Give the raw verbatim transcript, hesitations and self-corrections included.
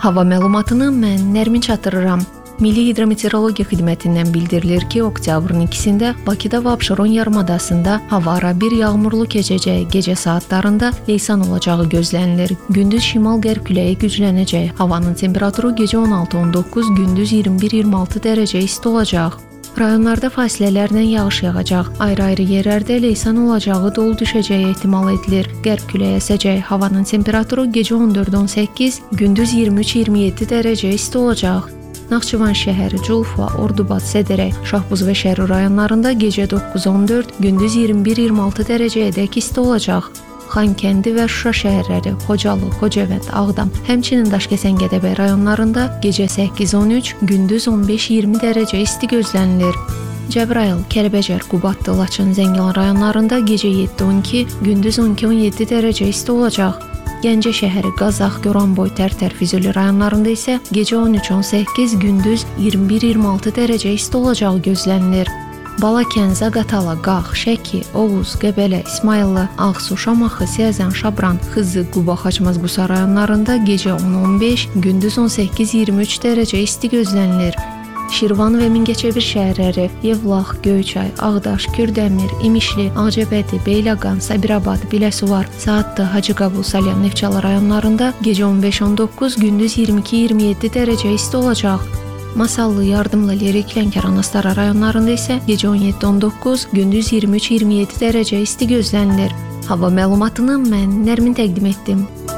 Hava məlumatını mən Nərmin çatdırıram. Milli Hidrometeorologiya Xidmətindən bildirilir ki, oktyabrın ikisində Bakıda və Abşeron yarımadasında hava ara bir yağmurlu keçəcək, gecə saatlarında leysan olacağı gözlənilir. Gündüz şimal-qərb küləyi güclənəcək. Havanın temperaturu gecə on altı on doqquz, gündüz iyirmi bir iyirmi altı dərəcə isti olacaq. Rayonlarda fasilələrlə yağış yağacaq. Ayrı-ayrı yerlərdə leysan olacağı, dolu düşəcəyi ehtimal edilir. Qərb küləyi əsəcək. Havanın temperaturu gecə on dörd on səkkiz, gündüz iyirmi üç iyirmi yeddi dərəcə isti olacaq. Naxçıvan şəhəri, Culfa, Ordubad, Sədərək, Şahbuz və Şəri rayonlarında gecə doqquz on dörd, gündüz iyirmi bir iyirmi altı dərəcəyədək isti olacaq. Xankəndi və Şuşa şəhərləri, Xocalı, Xocavənd, Ağdam, həmçinin Daşkəsən, Gədəbəy rayonlarında gecə səkkiz on üç, gündüz on beş iyirmi dərəcə isti gözlənilir. Cəbrayıl, Kəlbəcər, Qubadlı, Laçın, Zəngilan rayonlarında gecə yeddi on iki, gündüz on iki on yeddi dərəcə isti olacaq. Gəncə şəhəri, Qazax, Goranboy, Tərtər, Füzuli rayonlarında isə gecə on üç on səkkiz, gündüz iyirmi bir iyirmi altı dərəcə isti olacağı gözlənilir. Balakən, Zaqatala, Qax, Şəki, Oğuz, Qəbələ, İsmayıllı, Ağsu, Şamaxı, Siyəzən, Şabran, Xızı, Quba, Xaçmaz, Qusa rayonlarında gecə on on beş, gündüz on səkkiz iyirmi üç dərəcə isti gözlənilir. Şirvan və Mingəçevir şəhərləri, Yevlax, Göyçay, Ağdaş, Kürdəmir, İmişli, Ağcabədi, Beyləqan, Sabirabad, Biləsuvar, Saatlı, Hacıqabul, Salyan, Neftçala rayonlarında gecə on beş on doqquz, gündüz iyirmi iki iyirmi yeddi dərəcə isti olacaq. Masallı, Yardımlı, Lerik, Lənkəran, Astara rayonlarında isə gecə on yeddi on doqquz, gündüz iyirmi üç iyirmi yeddi dərəcə isti gözlənilir. Hava məlumatını mən Nərmin təqdim etdim.